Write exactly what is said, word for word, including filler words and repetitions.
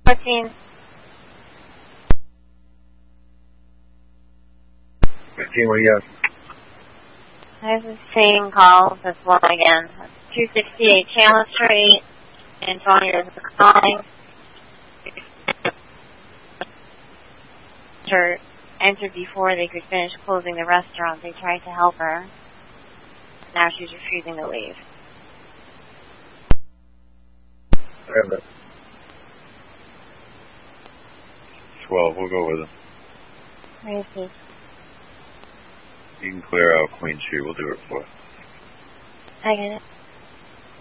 fourteen. fifteen, what do you got? I have the same call as one again. two sixty-eight Chandler Street. Antonia is calling. Her entered before they could finish closing the restaurant. They tried to help her. Now she's refusing to leave. twelve, we'll go with him. Where is he? You can clear out Queen Street, we'll do it for you. I get it.